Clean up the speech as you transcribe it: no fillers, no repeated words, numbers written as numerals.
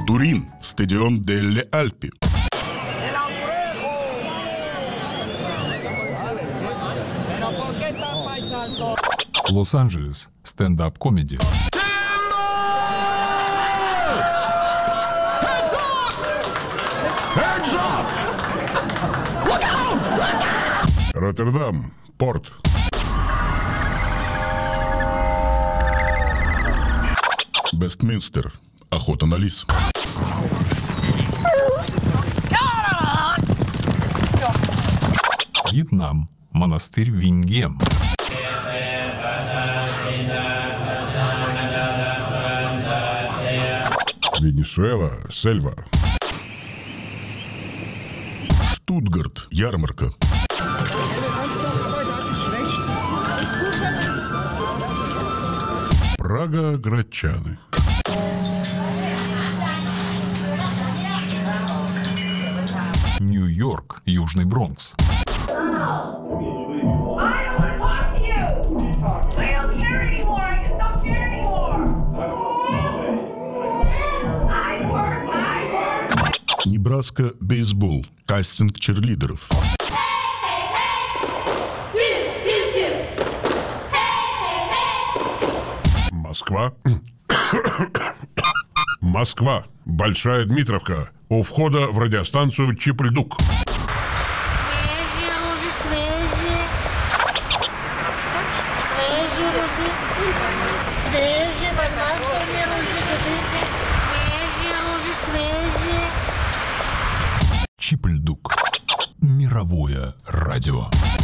Турин, стадион Делле Альпи. Лос-Анджелес, стендап-комеди. Роттердам, порт. Вестминстер, охота на лис. Вьетнам, монастырь Виньгем. Венесуэла, сельва. Штутгарт, ярмарка. Прага, гречаны. Нью-Йорк, Южный Бронкс. Небраска, бейсбол, кастинг черлидеров. Москва. Москва. Большая Дмитровка. У входа в радиостанцию Чипльдук. Чипльдук. Мировое радио.